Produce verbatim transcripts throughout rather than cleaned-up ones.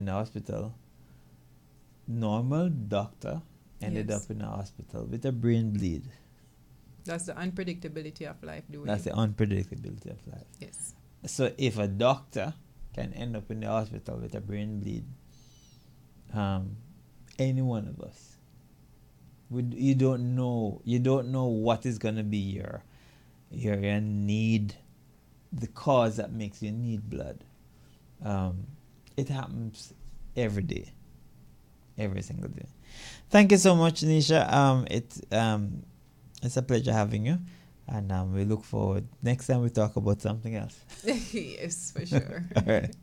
in the hospital. Normal doctor ended Yes. up in the hospital with a brain bleed. That's the unpredictability of life, do we? That's the unpredictability of life. Yes. So if a doctor can end up in the hospital with a brain bleed, um, any one of us, would you don't know you don't know what is gonna be your your, your need, the cause that makes you need blood. Um, it happens every day, every single day. Thank you so much, Nisha. Um, it um, it's a pleasure having you, and um, we look forward next time we talk about something else. Yes, for sure. All right.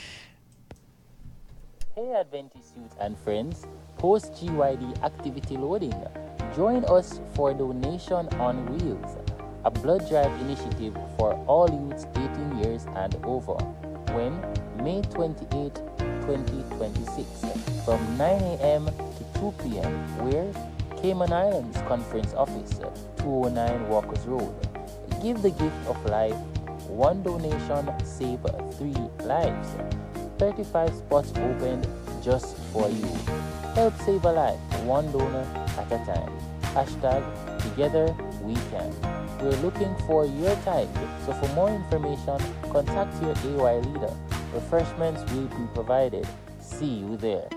Hey Adventist Youth and friends, post G Y D activity loading. Join us for Donation on Wheels, a blood drive initiative for all youths eighteen years and over. When May twenty-eighth, twenty twenty-six, from nine a.m. to two p.m. Where Cayman Islands Conference Office, two oh nine Walkers Road. Give the gift of life. One donation save three lives. thirty-five spots opened just for you. Help save a life, one donor at a time. Hashtag Together We Can. We're looking for your type, so for more information, contact your A Y leader. Refreshments will be provided. See you there.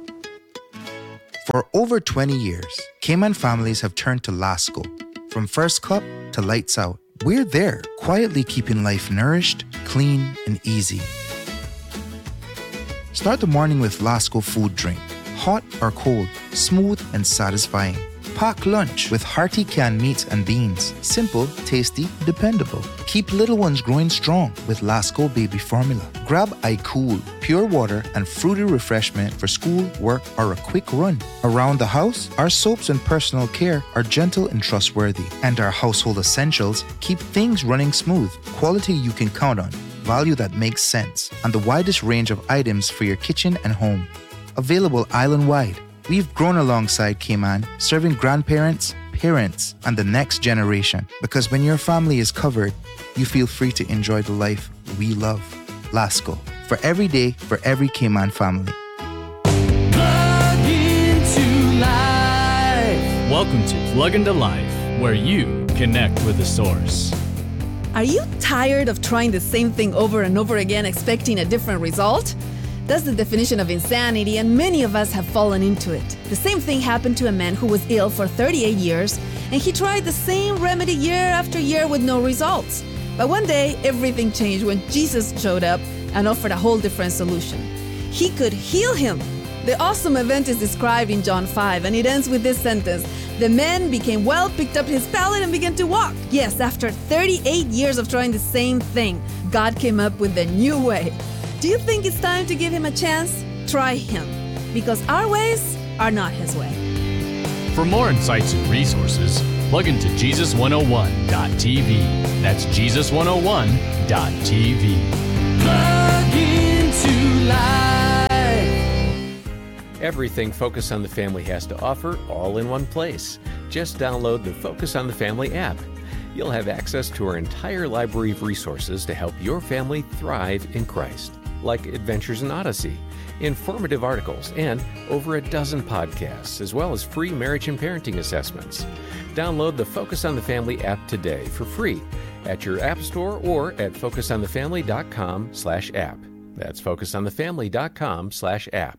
For over twenty years, Cayman families have turned to Lasco. From first cup to lights out, we're there, quietly keeping life nourished, clean, and easy. Start the morning with Lasco food drink. Hot or cold, smooth and satisfying. Pack lunch with hearty canned meats and beans. Simple, tasty, dependable. Keep little ones growing strong with Lasco baby formula. Grab iCool, pure water and fruity refreshment for school, work, or a quick run. Around the house, our soaps and personal care are gentle and trustworthy. And our household essentials keep things running smooth. Quality you can count on. Value that makes sense. And the widest range of items for your kitchen and home. Available island-wide. We've grown alongside Cayman, serving grandparents, parents, and the next generation. Because when your family is covered, you feel free to enjoy the life we love. Lasco. For every day, for every Cayman family. Plug into life. Welcome to Plug into Life, where you connect with the source. Are you tired of trying the same thing over and over again, expecting a different result? That's the definition of insanity, and many of us have fallen into it. The same thing happened to a man who was ill for thirty-eight years, and he tried the same remedy year after year with no results. But one day, everything changed when Jesus showed up and offered a whole different solution. He could heal him. The awesome event is described in John five, and it ends with this sentence: the man became well, picked up his pallet, and began to walk. Yes, after thirty-eight years of trying the same thing, God came up with a new way. Do you think it's time to give him a chance? Try him, because our ways are not his way. For more insights and resources, plug into Jesus one oh one dot t v. That's Jesus one oh one dot t v. Plug into life. Everything Focus on the Family has to offer, all in one place. Just download the Focus on the Family app. You'll have access to our entire library of resources to help your family thrive in Christ, like Adventures in Odyssey, informative articles, and over a dozen podcasts, as well as free marriage and parenting assessments. Download the Focus on the Family app today for free at your app store or at focus on the family dot com slash app. That's focus on the family dot com slash app.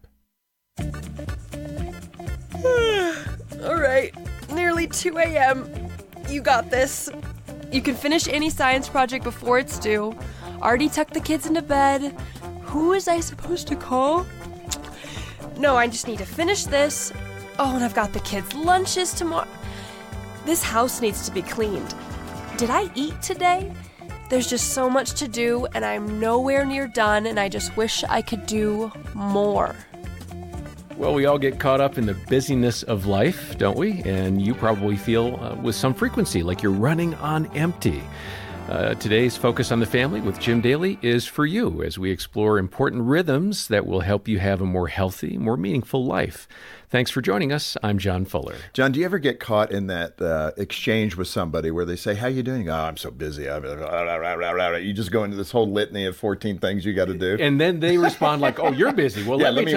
All right, nearly two a.m. You got this. You can finish any science project before it's due. Already tucked the kids into bed. Who was I supposed to call? No, I just need to finish this. Oh, and I've got the kids' lunches tomorrow. This house needs to be cleaned. Did I eat today? There's just so much to do, and I'm nowhere near done, and I just wish I could do more. Well, we all get caught up in the busyness of life, don't we? And you probably feel uh, with some frequency like you're running on empty. Uh, today's Focus on the Family with Jim Daly is for you as we explore important rhythms that will help you have a more healthy, more meaningful life. Thanks for joining us. I'm John Fuller. John, do you ever get caught in that uh, exchange with somebody where they say, how you doing? You go, oh, I'm so busy. You just go into this whole litany of fourteen things you got to do. And then they respond like, oh, you're busy. Well, yeah, let, let me me